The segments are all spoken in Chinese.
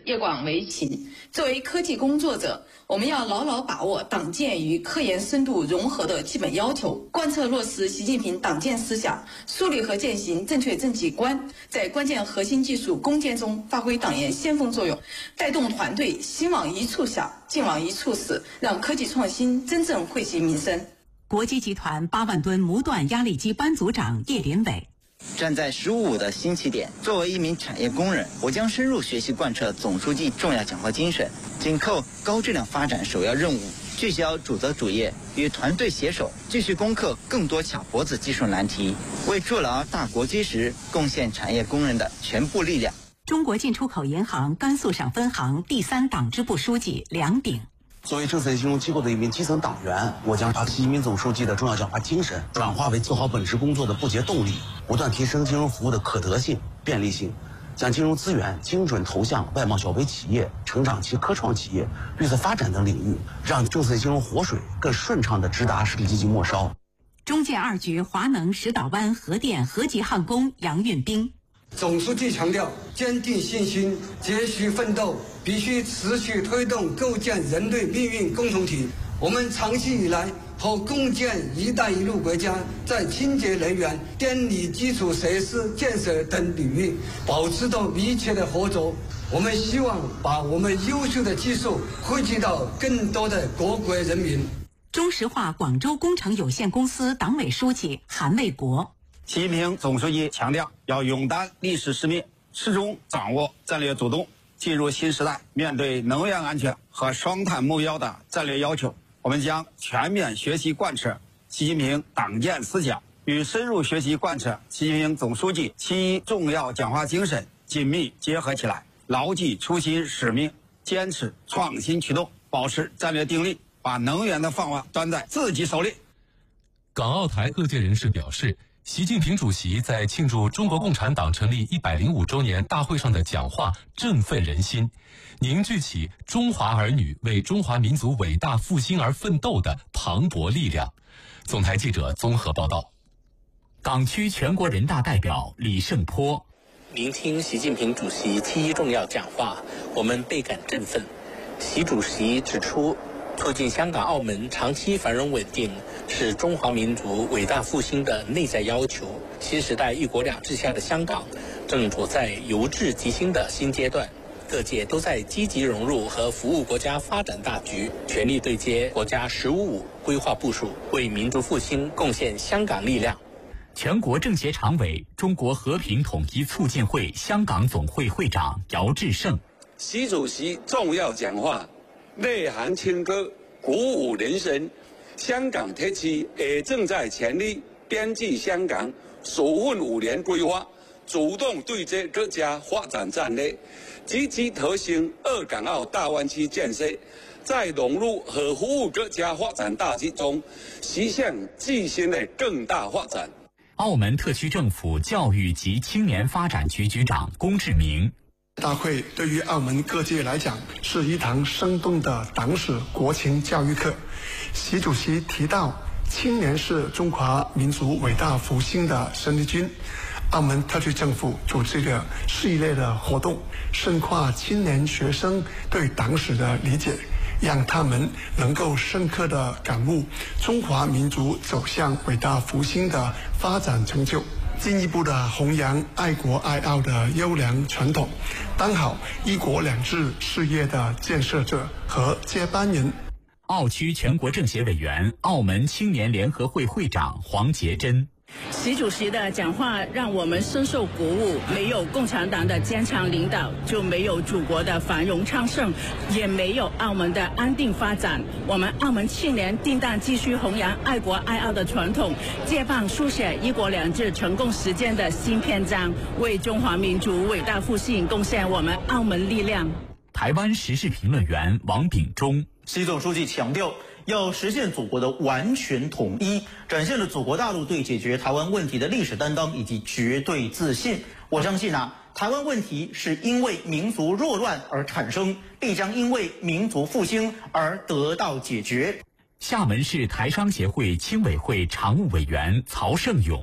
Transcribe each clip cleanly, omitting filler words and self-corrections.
业广为勤。作为科技工作者，我们要牢牢把握党建与科研深度融合的基本要求，贯彻落实习近平党建思想，树立和践行正确政绩观，在关键核心技术攻坚中发挥党研先锋作用，带动团队心往一处想，劲往一处使，让科技创新真正惠及民生。 国基集团8万吨模段压力机班组长叶林伟。 站在15的新起点，作为一名产业工人，我将深入学习贯彻总书记重要讲话精神，紧扣高质量发展首要任务，聚焦主责主业，与团队携手，继续攻克更多卡脖子技术难题，为筑牢大国基石贡献产业工人的全部力量。 中国进出口银行甘肃省分行第3党支部书记梁鼎。 作为政策金融机构的一名基层党员，我将把习近平总书记的重要讲话精神转化为做好本职工作的不竭动力，不断提升金融服务的可得性、便利性，将金融资源精准投向外贸小微企业、成长期科创企业、绿色发展等领域，让政策金融活水更顺畅地直达实体经济末梢。 中建2局华能石岛湾核电核级焊工杨运兵。 总书记强调，坚定信心，继续奋斗，必须持续推动构建人类命运共同体。我们长期以来和共建“一带一路”国家在清洁能源、电力基础设施建设等领域保持着密切的合作。我们希望把我们优秀的技术惠及到更多的各国人民。 中石化广州工程有限公司党委书记韩卫国。 习近平总书记强调，要勇担历史使命，始终掌握战略主动。进入新时代，面对能源安全和双碳目标的战略要求，我们将全面学习贯彻习近平党建思想，与深入学习贯彻习近平总书记7重要讲话精神紧密结合起来，牢记初心使命，坚持创新驱动，保持战略定力，把能源的饭碗端在自己手里。 港澳台各界人士表示，习近平主席在庆祝中国共产党成立105周年大会上的讲话振奋人心，凝聚起中华儿女为中华民族伟大复兴而奋斗的磅礴力量。总台记者综合报道。 港区全国人大代表李胜波。 聆听习近平主席7重要讲话，我们倍感振奋。习主席指出，促进香港、澳门长期繁荣稳定是中华民族伟大复兴的内在要求。新时代一国两制下的香港正处在由治及兴的新阶段，各界都在积极融入和服务国家发展大局，全力对接国家“15+5”规划部署，为民族复兴贡献香港力量。 全国政协常委、中国和平统一促进会香港总会会长姚志胜。 习主席重要讲话内涵清歌，鼓舞人心。香港特区也正在全力编辑香港首份5年规划，主动对接各家发展战略，积极推行2港澳大湾区建设，在融入和服务各家发展大局中，实现自身的更大发展。 澳门特区政府教育及青年发展局局长龚志明。 大会对于澳门各界来讲是一堂生动的党史国情教育课。习主席提到，青年是中华民族伟大复兴的生力军。澳门特区政府组织了系列的活动，深化青年学生对党史的理解，让他们能够深刻地感悟中华民族走向伟大复兴的发展成就，进一步的弘扬爱国爱澳的优良传统，当好一国两制事业的建设者和接班人。 澳区全国政协委员、澳门青年联合会会长黄杰珍。 习主席的讲话让我们深受鼓舞，没有共产党的坚强领导，就没有祖国的繁荣昌盛，也没有澳门的安定发展。我们澳门青年定当继续弘扬爱国爱澳的传统，接棒书写一国两制成功实践的新篇章，为中华民族伟大复兴贡献我们澳门力量。 台湾时事评论员王炳忠。 习总书记强调，要实现祖国的完全统一，展现了祖国大陆对解决台湾问题的历史担当以及绝对自信。我相信台湾问题是因为民族弱乱而产生，必将因为民族复兴而得到解决。 厦门市台商协会青委会常务委员曹胜勇。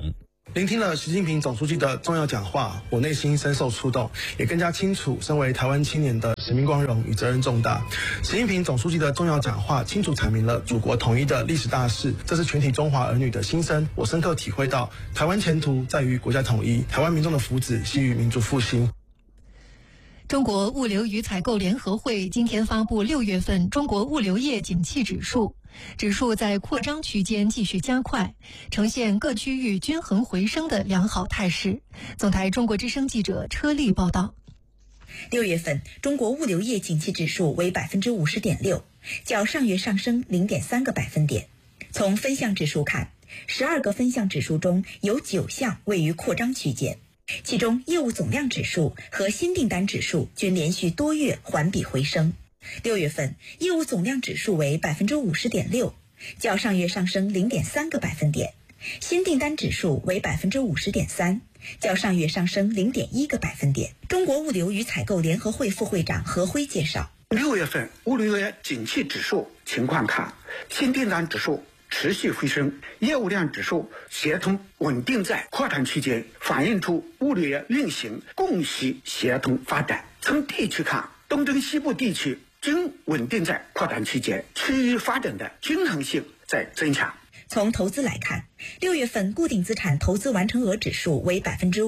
聆听了习近平总书记的重要讲话，我内心深受触动，也更加清楚身为台湾青年的使命光荣与责任重大。习近平总书记的重要讲话清楚阐明了祖国统一的历史大势，这是全体中华儿女的心声。我深刻体会到，台湾前途在于国家统一，台湾民众的福祉系于民族复兴。 中国物流与采购联合会今天发布6月份中国物流业景气指数，指数在扩张区间继续加快，呈现各区域均衡回升的良好态势。总台中国之声记者车丽报道。 6月份中国物流业景气指数为 50.6%， 较上月上升 0.3个百分点。从分项指数看，12个分项指数中有9项位于扩张区间。其中业务总量指数和新订单指数均连续多月环比回升。6月份业务总量指数为 50.6%， 较上月上升 0.3个百分点。新订单指数为 50.3%， 较上月上升 0.1个百分点。中国物流与采购联合会副会长何辉介绍 ，6月份物流业景气指数情况看，新订单指数持续回升，业务量指数协同稳定在扩张区间，反映出物流业运行供需协同发展。从地区看，东征西部地区均稳定在扩张区间，区域发展的均衡性在增强。 从投资来看，6月份固定资产投资完成额指数为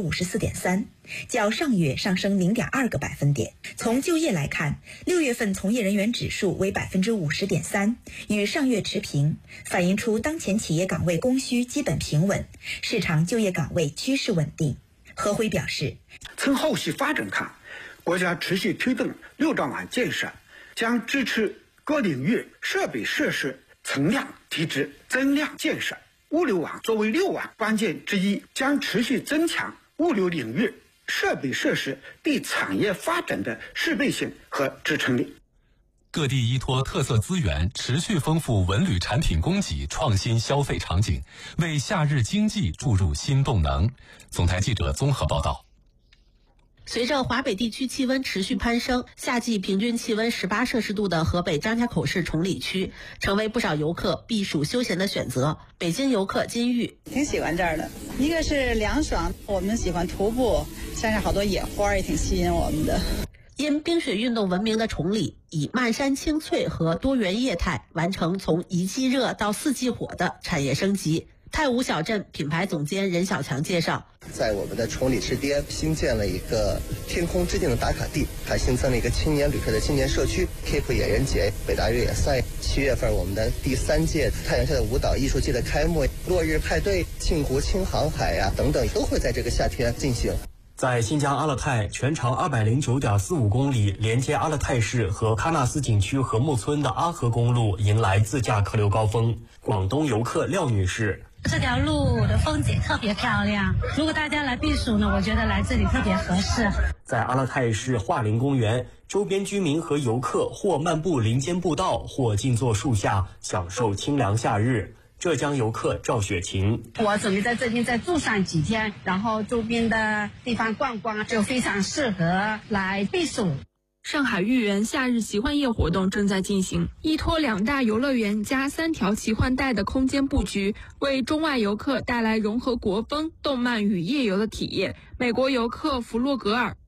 54.3%， 较上月上升 0.2个百分点。从就业来看，6月份从业人员指数为 50.3%， 与上月持平，反映出当前企业岗位供需基本平稳，市场就业岗位趋势稳定。何辉表示， 从后续发展看，国家持续推动6兆网建设，将支持各领域设备设施存量提质增量建设。物流网作为6网关键之一，将持续增强物流领域设备设施对产业发展的适配性和支撑力。 各地依托特色资源，持续丰富文旅产品供给，创新消费场景，为夏日经济注入新动能。总台记者综合报道。 随着华北地区气温持续攀升，夏季平均气温18摄氏度的河北张家口市崇礼区成为不少游客避暑休闲的选择。北京游客金玉挺喜欢这儿的，一个是凉爽，我们喜欢徒步，山上好多野花也挺吸引我们的。 因冰雪运动闻名的崇礼，以漫山青翠和多元业态完成从一季热到4季火的产业升级。太武小镇品牌总监任小强介绍， 在我们的崇礼之巅新建了一个天空之镜的打卡地，还新增了一个青年旅客的青年社区 Keep 野人节、北大越野赛。7月份我们的第3届太阳下的舞蹈艺术季的开幕，落日派对、镜湖轻航海呀等等，都会在这个夏天进行。 在新疆阿勒泰，全长209.45公里，连接阿勒泰市和喀纳斯景区禾木村的阿河公路迎来自驾客流高峰。广东游客廖女士， 这条路的风景特别漂亮，如果大家来避暑呢，我觉得来这里特别合适。 在阿勒泰市桦林公园，周边居民和游客或漫步林间步道，或静坐树下，享受清凉夏日。浙江游客赵雪琴， 我准备在这边再住上几天，然后周边的地方逛逛，就非常适合来避暑。 上海豫园夏日奇幻夜活动正在进行，依托2大游乐园加3条奇幻带的空间布局，为中外游客带来融合国风、动漫与夜游的体验。美国游客弗洛格尔，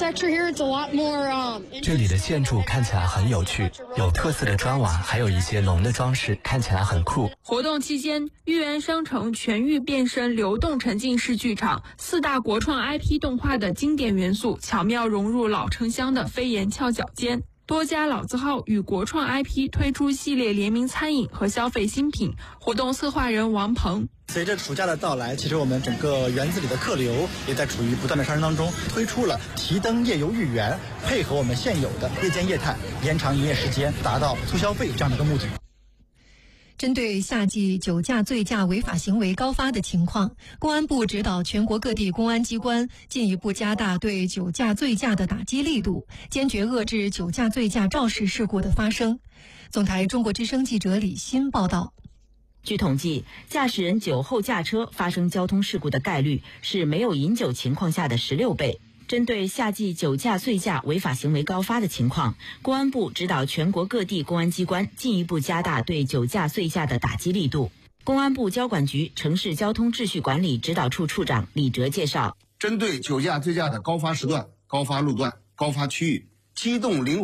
这里的建筑看起来很有趣，有特色的砖瓦，还有一些龙的装饰，看起来很酷。 活动期间，豫园商城全域变身流动沉浸式剧场，4大国创 IP 动画的经典元素巧妙融入老城乡的飞檐翘角间。多家老字号与国创 IP 推出系列联名餐饮和消费新品。活动策划人王鹏， 随着暑假的到来，其实我们整个园子里的客流也在处于不断的上升当中，推出了提灯夜游豫园，配合我们现有的夜间业态，延长营业时间，达到促消费这样的一个目的。 针对夏季酒驾醉驾违法行为高发的情况，公安部指导全国各地公安机关进一步加大对酒驾醉驾的打击力度，坚决遏制酒驾醉驾肇事事故的发生。总台中国之声记者李欣报道。 据统计，驾驶人酒后驾车发生交通事故的概率是没有饮酒情况下的16倍。针对夏季酒驾醉驾违法行为高发的情况，公安部指导全国各地公安机关进一步加大对酒驾醉驾的打击力度。 公安部交管局城市交通秩序管理指导处处长李哲介绍， 针对酒驾醉驾的高发时段、高发路段、高发区域，机动灵活